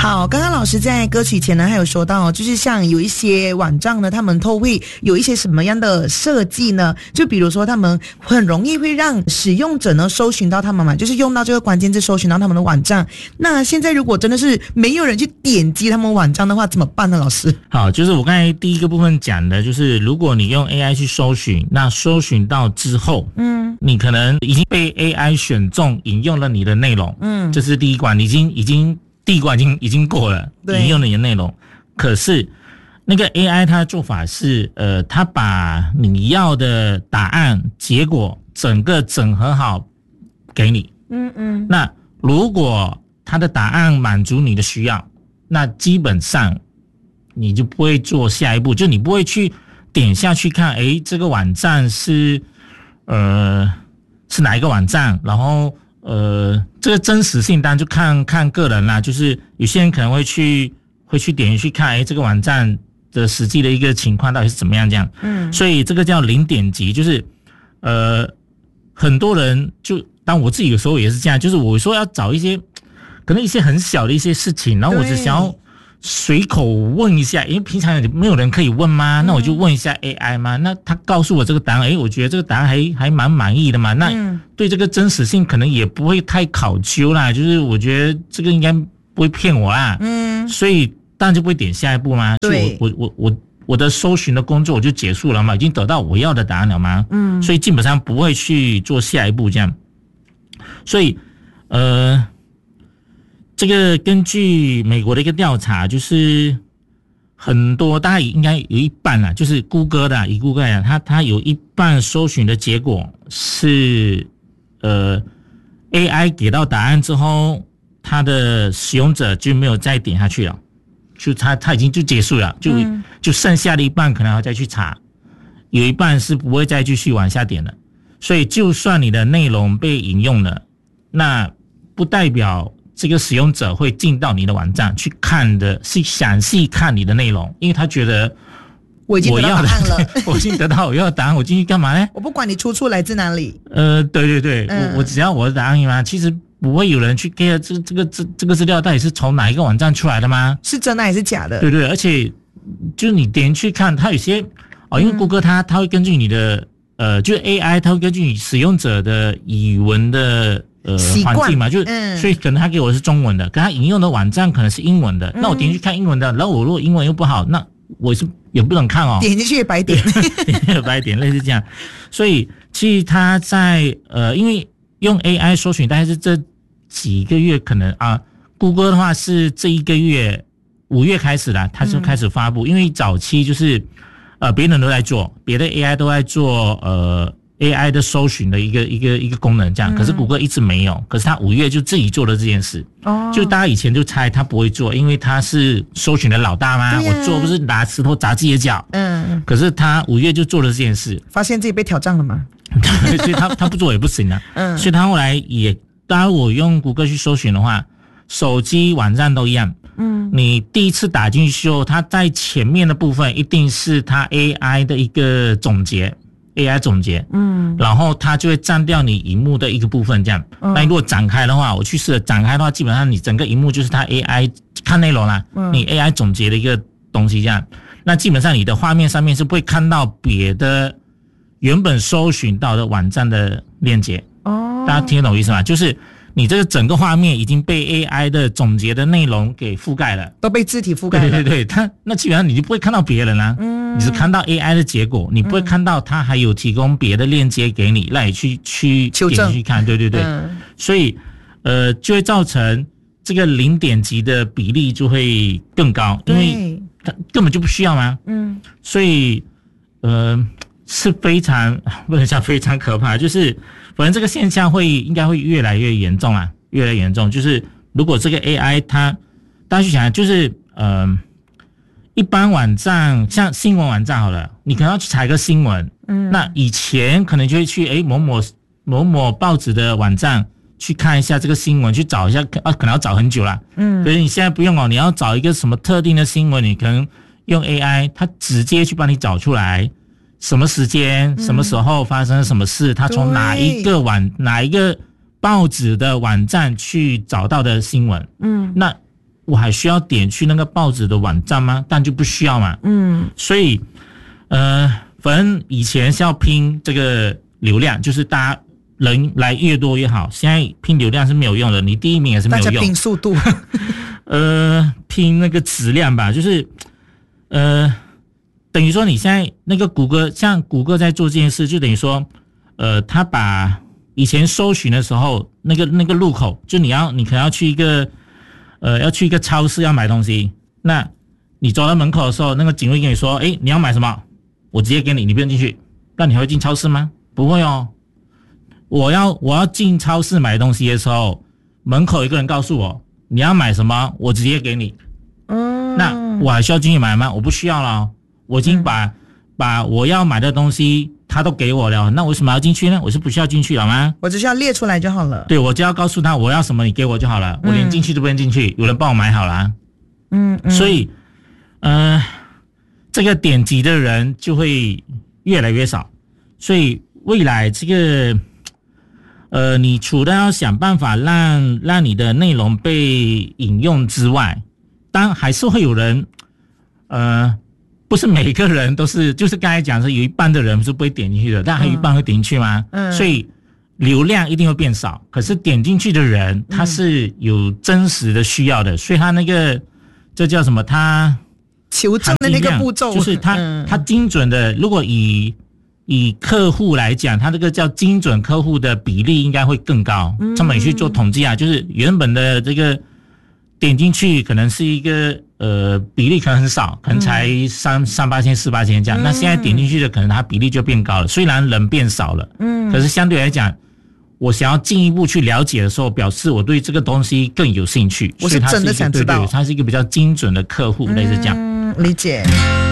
好，刚刚老师在歌曲前呢，还有说到，就是像有一些网站呢，他们都会有一些什么样的设计呢？就比如说，他们很容易会让使用者呢搜寻到他们嘛，就是用到这个关键字搜寻到他们的网站。那现在如果真的是没有人去点击他们网站的话，怎么办呢？老师？ 好，就是我刚才第一个部分讲的，就是如果你用 AI 去搜寻，那搜寻到之后，你可能已经被 AI 选中引用了你的内容，这是第一关，已经第一关已经过了，引用了你的内容。可是那个 AI 它的做法是，它把你要的答案结果整个整合好给你。那如果它的答案满足你的需要，那基本上你就不会做下一步，就你不会去点下去看，这个网站是哪一个网站，然后这个真实性当然就看个人啦，就是有些人可能会去点进去看，这个网站的实际的一个情况到底是怎么样这样。所以这个叫零点击，就是很多人就当我自己有时候也是这样，就是我说要找一些可能一些很小的一些事情，然后我只想要随口问一下，因为平常没有人可以问吗？那我就问一下 AI 吗？那他告诉我这个答案，我觉得这个答案还蛮满意的嘛。那对这个真实性可能也不会太考究啦，就是我觉得这个应该不会骗我啦。所以当然就不会点下一步嘛。对，我的搜寻的工作我就结束了嘛，已经得到我要的答案了嘛。所以基本上不会去做下一步这样。所以这个根据美国的一个调查，就是很多大概应该有一半啦，就是谷歌的，以谷歌来讲，它有一半搜寻的结果是AI 给到答案之后，它的使用者就没有再点下去了，就它已经就结束了，就剩下的一半可能要再去查，有一半是不会再继续往下点的。所以就算你的内容被引用了，那不代表这个使用者会进到你的网站去看的，是详细看你的内容，因为他觉得我已经得到答案了， 我已经得到我要的答案，我进去干嘛呢？ 我不管你出处来自哪里。 对，我只要我的答案嘛，其实不会有人去 care 这个资料到底是从哪一个网站出来的吗？ 是真的还是假的？ 对，而且就是你点去看，它有些因为谷歌它会根据你的就是 AI 它会根据你使用者的语文的环境嘛，所以可能他给我的是中文的，可他引用的网站可能是英文的，那我点进去看英文的，然后我如果英文又不好，那我是也不能看点进去也白点， 也白点，类似这样。所以其实他在因为用 AI 搜寻大概是这几个月，可能谷歌的话是这一个月5月开始了，他就开始发布，因为早期就是别人都在做，别的 AI 都在做AI 的搜寻的一个功能这样，可是谷歌一直没有，可是他5月就自己做了这件事。就大家以前就猜他不会做，因为他是搜寻的老大嘛，我做不是拿石头砸自己的脚。可是他5月就做了这件事， 发现自己被挑战了嘛。 所以他不做也不行啊。所以他后来也，当然我用谷歌去搜寻的话，手机网站都一样。你第一次打进去之后，它在前面的部分一定是它 AI 的一个总结，AI 总结，然后它就会占掉你荧幕的一个部分这样。那你如果展开的话，我去试了展开的话，基本上你整个荧幕就是它 AI 看内容啦，你 AI 总结的一个东西这样。那基本上你的画面上面是不会看到别的原本搜寻到的网站的链接。大家听得懂我意思吗？就是你这个整个画面已经被 AI 的总结的内容给覆盖了， 都被字体覆盖了。 对，那基本上你就不会看到别人啦，你只看到 AI 的结果，你不会看到它还有提供别的链接给你，让你去求证点进去看。对，所以就会造成这个零点击的比例就会更高，因为它根本就不需要嘛。所以是非常不能讲非常可怕，就是反正这个现象应该会越来越严重啦，越来越严重。就是如果这个 AI 大家去想，就是一般网站像新闻网站好了，你可能要去查一个新闻，那以前可能就会去某某报纸的网站去看一下这个新闻，去找一下可能要找很久啦。可是你现在不用你要找一个什么特定的新闻，你可能用 AI 它直接去帮你找出来。什么时间、什么时候发生什么事？他从哪一个报纸的网站去找到的新闻？那我还需要点去那个报纸的网站吗？但就不需要嘛。所以反正以前是要拼这个流量，就是大家人来越多越好。现在拼流量是没有用的，你第一名也是没有用。 大家拼速度， 拼那个质量吧，就是等于说你现在那个谷歌，像谷歌在做这件事，就等于说他把以前搜寻的时候那个入口，就你可能要去一个超市要买东西，那你走到门口的时候，那个警卫跟你说，你要买什么？我直接给你，你不用进去。那你还会进超市吗？不会哦。我要进超市买东西的时候，门口一个人告诉我你要买什么，我直接给你。那我还需要进去买吗？我不需要了，我已经把我要买的东西他都给我了，那我为什么要进去呢？我是不需要进去了吗？ 我只需要列出来就好了。 对，我就要告诉他我要什么，你给我就好了，我连进去都不用进去，有人帮我买好了。所以这个点击的人就会越来越少，所以未来这个你除了要想办法让你的内容被引用之外，当然还是会有人不是每个人都是，就是刚才讲是有一半的人是不会点进去的，但还有一半会点进去吗？所以流量一定会变少，可是点进去的人他是有真实的需要的，所以他那个这叫什么？他求证的那个步骤， 就是他精准的，如果以客户来讲，他这个叫精准客户的比例应该会更高。他们也去做统计啊，就是原本的这个点进去可能是一个比例可能很少，可能才3、8千、4、8千这样。那现在点进去的可能它比例就变高了，虽然人变少了，可是相对来讲，我想要进一步去了解的时候，表示我对这个东西更有兴趣。 我是真的想知道， 它是一个比较精准的客户，类似这样。 理解。